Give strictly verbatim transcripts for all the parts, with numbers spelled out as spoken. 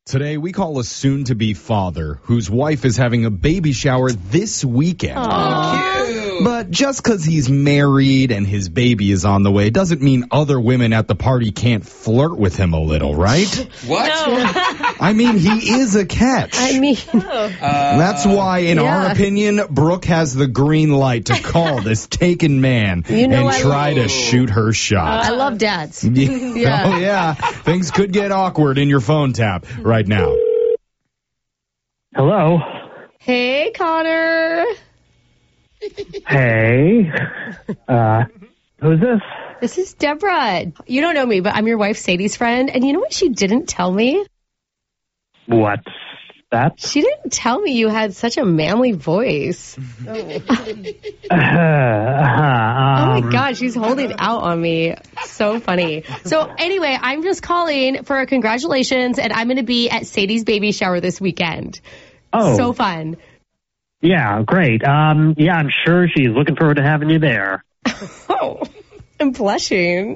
Today, we call a soon-to-be father whose wife is having a baby shower this weekend. Aww. Cute. But just because he's married and his baby is on the way doesn't mean other women at the party can't flirt with him a little, right? What? No. I mean, he is a catch. I mean, Uh, That's why, in yeah. our opinion, Brooke has the green light to call this taken man You know and I try to love- shoot her shot. I love dads. Yeah. Yeah. Oh, yeah. Things could get awkward in your phone tap right now. Hello. Hey, Connor. Hey. Uh, who's this? This is Deborah. You don't know me, but I'm your wife Sadie's friend. And you know what she didn't tell me? What's that? She didn't tell me you had such a manly voice. Uh, uh, Oh my um, God, she's holding out on me. So funny. So anyway, I'm just calling for a congratulations, and I'm going to be at Sadie's baby shower this weekend. Oh. So fun. Yeah, great. Um, yeah, I'm sure she's looking forward to having you there. Oh, I'm blushing.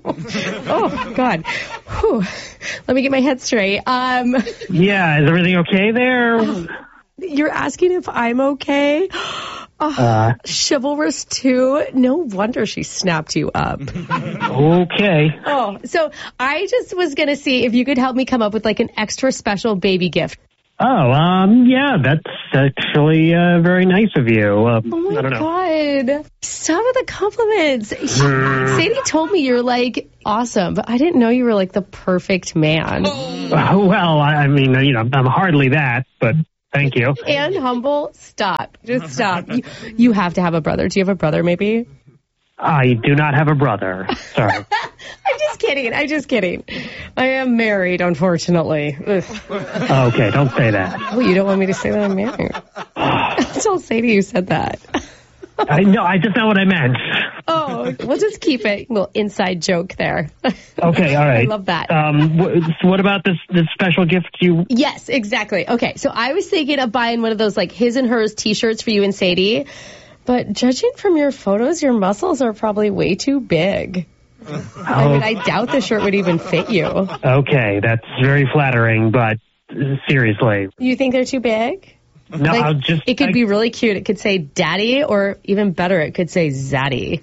Oh, God. Whew. Let me get my head straight. Um, Yeah, is everything okay there? you're asking if I'm okay? Oh, Uh, chivalrous too. No wonder she snapped you up. okay. Oh, so I just was going to see if you could help me come up with like an extra special baby gift. Oh, um, yeah, that's actually uh, very nice of you. Um, Oh I my don't know. God. Some of the compliments. Sadie told me you're like awesome, but I didn't know you were like the perfect man. Uh, well, I, I mean, you know, I'm hardly that, but thank you. And humble. Stop. Just stop. You, you have to have a brother. Do you have a brother maybe? I do not have a brother. Sorry. I'm just kidding. I'm just kidding. I am married, unfortunately. Ugh. Okay, don't say that. Oh, you don't want me to say that I'm married? Tell Sadie you said that. I know, I just know what I meant. Oh, we'll just keep it. A little inside joke there. Okay, all right. I love that. Um, wh- so what about this this special gift you? Yes, exactly. Okay, so I was thinking of buying one of those like his and hers t-shirts for you and Sadie, but judging from your photos, your muscles are probably way too big. I mean, I doubt the shirt would even fit you. Okay, that's very flattering, but uh, seriously, You think they're too big? no. Like, I'll just. it could I- be really cute. It could say daddy, or even better, it could say zaddy.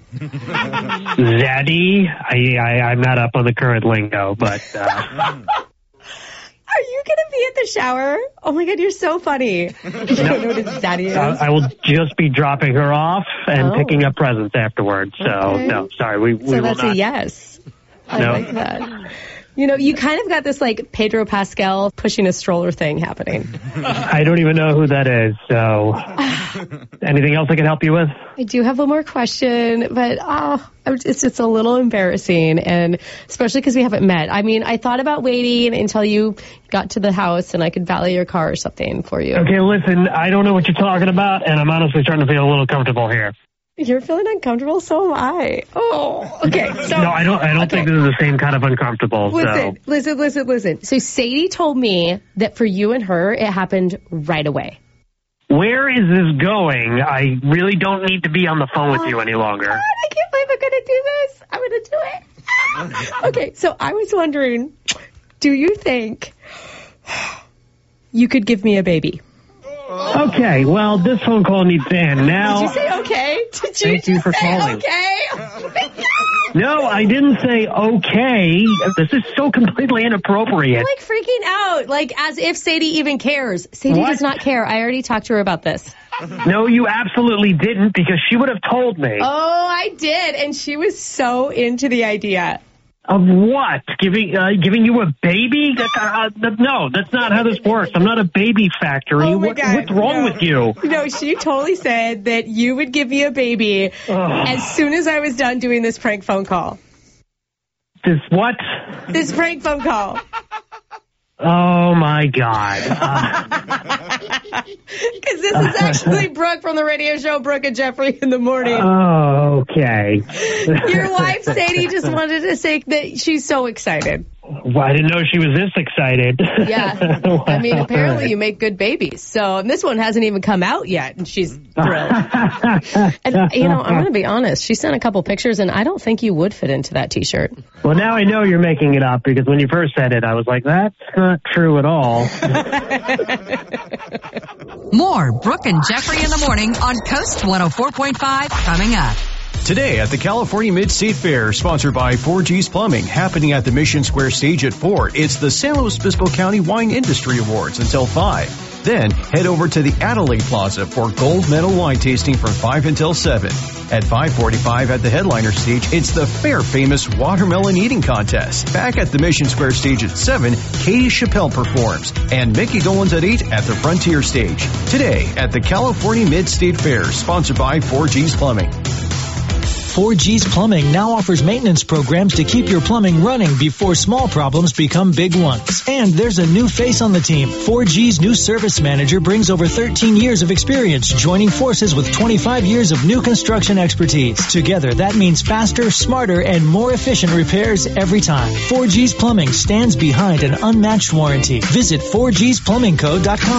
Zaddy. I, I I'm not up on the current lingo, but uh, Are you going to be at the shower? Oh my God, you're so funny. You don't know what a zaddy is? I, I will just be dropping her off and Oh. picking up presents afterwards. So Okay. no, sorry, we we So will that's not. a yes. I No. like that. You know, you kind of got this like Pedro Pascal pushing a stroller thing happening. I don't even know who that is. So anything else I can help you with? I do have one more question, but oh, it's just a little embarrassing, and especially because we haven't met. I mean, I thought about waiting until you got to the house and I could valet your car or something for you. Okay, listen, I don't know what you're talking about, and I'm honestly starting to feel a little comfortable here. You're feeling uncomfortable, so am I. Oh, okay. So No, I don't. I don't okay. think this is the same kind of uncomfortable. Listen, So listen, listen, listen. So Sadie told me that for you and her, it happened right away. where is this going? I really don't need to be on the phone with you any longer. God, I can't believe I'm going to do this. I'm going to do it. Okay, so I was wondering, do you think you could give me a baby? Okay, well, this phone call needs to end now. Did you say okay? Did you Thank just you for say calling. okay? No, I didn't say okay. This is so completely inappropriate. I'm like freaking out, like as if Sadie even cares. Sadie What? does not care. I already talked to her about this. No, you absolutely didn't, because she would have told me. Oh, I did, and she was so into the idea. Of what? Giving uh, giving you a baby? That, uh, that, no, that's not how this works. I'm not a baby factory. Oh my what, God, what's wrong no. with you? No, she totally said that you would give me a baby Ugh. as soon as I was done doing this prank phone call. This what? This prank phone call. Oh my God. Uh, Because this is actually Brooke from the radio show Brooke and Jeffrey in the morning. oh, okay. Your wife, Sadie, just wanted to say that she's so excited. Well, I didn't know she was this excited. Yeah. I mean, apparently you make good babies. So, and this one hasn't even come out yet, and she's thrilled. And, you know, I'm going to be honest. She sent a couple pictures, and I don't think you would fit into that T-shirt. Well, now I know you're making it up, because when you first said it, I was like, that's not true at all. More Brooke and Jeffrey in the morning on Coast one oh four point five coming up. Today at the California Mid-State Fair, sponsored by four G's Plumbing, happening at the Mission Square stage at four. It's the San Luis Obispo County Wine Industry Awards until five. Then head over to the Adelaide Plaza for gold medal wine tasting from five until seven. At five forty-five at the headliner stage, it's the fair famous watermelon eating contest. Back at the Mission Square stage at seven, Katie Chappelle performs, and Mickey Dolenz at eight at the Frontier stage. Today at the California Mid-State Fair, sponsored by four G's Plumbing. four G's Plumbing now offers maintenance programs to keep your plumbing running before small problems become big ones. And there's a new face on the team. four G's new service manager brings over thirteen years of experience, joining forces with twenty-five years of new construction expertise. Together, that means faster, smarter, and more efficient repairs every time. four G's Plumbing stands behind an unmatched warranty. Visit four G's plumbing co dot com.